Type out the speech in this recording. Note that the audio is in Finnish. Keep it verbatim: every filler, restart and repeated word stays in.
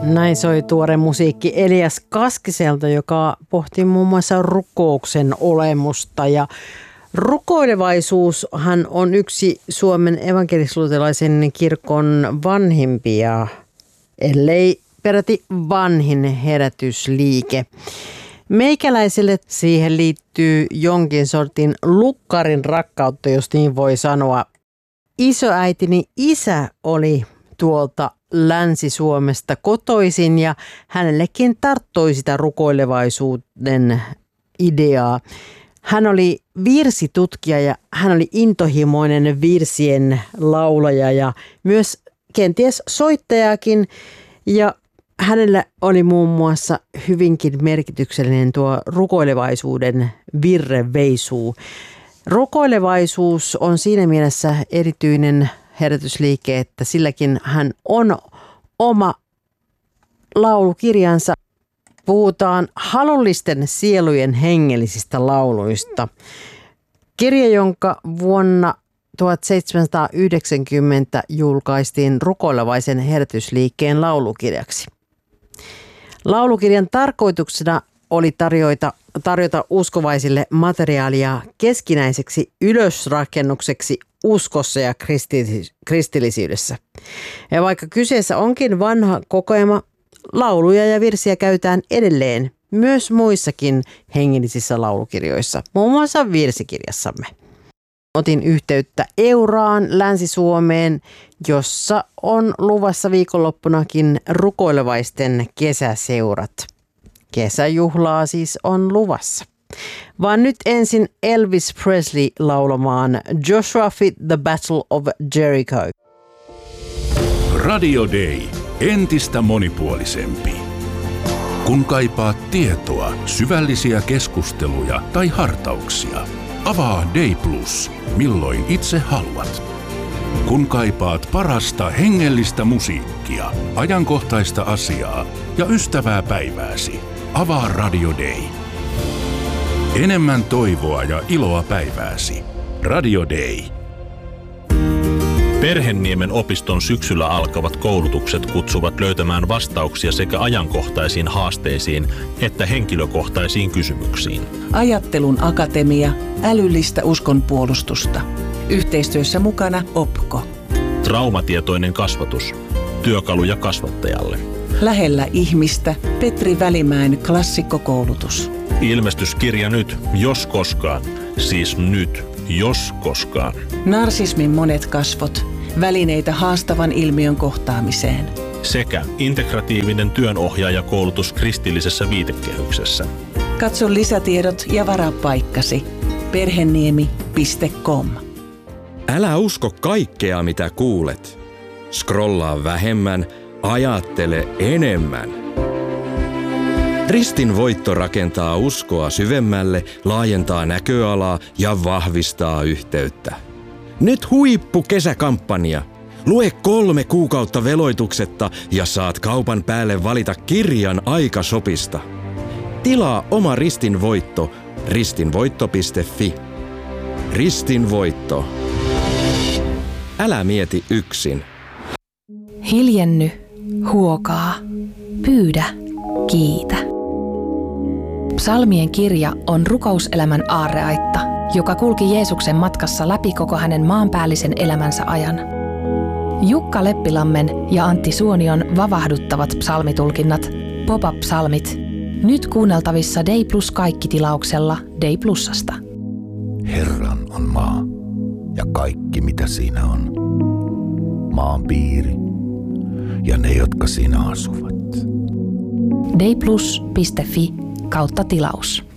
Näin soi tuore musiikki Elias Kaskiselta, joka pohti muun muassa rukouksen olemusta. Ja rukoilevaisuushan on yksi Suomen evankelis-luterilaisen kirkon vanhimpia, ellei peräti vanhin herätysliike. Meikäläiselle siihen liittyy jonkin sortin lukkarin rakkautta, jos niin voi sanoa. Isoäitini isä oli tuolta Länsi-Suomesta kotoisin ja hänellekin tarttui sitä rukoilevaisuuden ideaa. Hän oli virsitutkija ja hän oli intohimoinen virsien laulaja ja myös kenties soittajakin. Ja hänellä oli muun muassa hyvinkin merkityksellinen tuo rukoilevaisuuden virreveisuu. Rukoilevaisuus on siinä mielessä erityinen herätysliike, että silläkin hän on oma laulukirjansa. Puhutaan halullisten sielujen hengellisistä lauluista. Kirja, jonka vuonna tuhatseitsemänsataayhdeksänkymmentä julkaistiin rukoilevaisen herätysliikkeen laulukirjaksi. Laulukirjan tarkoituksena oli tarjota, tarjota uskovaisille materiaalia keskinäiseksi ylösrakennukseksi uskossa ja kristillisyydessä. Ja vaikka kyseessä onkin vanha kokoelma, lauluja ja virsiä käytetään edelleen myös muissakin hengellisissä laulukirjoissa, muun muassa virsikirjassamme. Otin yhteyttä Euraan Länsi-Suomeen, jossa on luvassa viikonloppunakin rukoilevaisten kesäseurat. Kesäjuhlaa siis on luvassa. Vaan nyt ensin Elvis Presley laulamaan Joshua Fit the Battle of Jericho. Radio Day. Entistä monipuolisempi. Kun kaipaat tietoa, syvällisiä keskusteluja tai hartauksia, avaa Day Plus, milloin itse haluat. Kun kaipaat parasta hengellistä musiikkia, ajankohtaista asiaa ja ystävää päivääsi, avaa Radio Day. Enemmän toivoa ja iloa päivääsi. Radio Day. Perhenniemen opiston syksyllä alkavat koulutukset kutsuvat löytämään vastauksia sekä ajankohtaisiin haasteisiin että henkilökohtaisiin kysymyksiin. Ajattelun akatemia, älyllistä uskonpuolustusta. Yhteistyössä mukana Opko. Traumatietoinen kasvatus. Työkaluja kasvattajalle. Lähellä ihmistä Petri Välimäen klassikkokoulutus. Ilmestyskirja nyt, jos koskaan. Siis nyt, jos koskaan. Narsismin monet kasvot. Välineitä haastavan ilmiön kohtaamiseen. Sekä integratiivinen työnohjaajakoulutus kristillisessä viitekehyksessä. Katso lisätiedot ja varaa paikkasi. perheniemi piste com. Älä usko kaikkea, mitä kuulet. Scrollaa vähemmän, ajattele enemmän. Ristin voitto rakentaa uskoa syvemmälle, laajentaa näköalaa ja vahvistaa yhteyttä. Nyt huippukesäkampanja. Lue kolme kuukautta veloituksetta ja saat kaupan päälle valita kirjan aikasopista. Tilaa oma Ristin voitto ristinvoitto piste fi. Ristin voitto. Älä mieti yksin. Hiljenny, huokaa, pyydä, kiitä. Psalmien kirja on rukouselämän aarreaitta, joka kulki Jeesuksen matkassa läpi koko hänen maanpäällisen elämänsä ajan. Jukka Leppilammen ja Antti Suonion vavahduttavat psalmitulkinnat, Pop-up-psalmit, nyt kuunneltavissa Day Plus kaikki-tilauksella Day Plusasta. Herran on maa ja kaikki mitä siinä on. Maan piiri ja ne, jotka siinä asuvat. dayplus piste fi kautta tilaus.